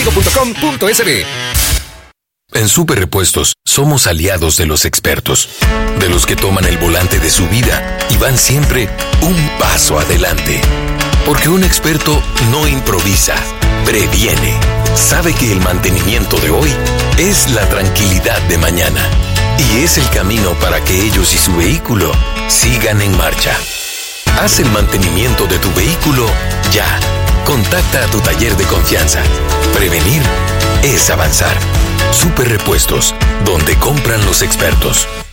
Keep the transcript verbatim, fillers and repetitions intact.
contigo punto com punto es be. En Super Repuestos somos aliados de los expertos, de los que toman el volante de su vida y van siempre un paso adelante. Porque un experto no improvisa, previene. Sabe que el mantenimiento de hoy es la tranquilidad de mañana. Y es el camino para que ellos y su vehículo sigan en marcha. Haz el mantenimiento de tu vehículo ya. Contacta a tu taller de confianza. Prevenir es avanzar. Super Repuestos, donde compran los expertos.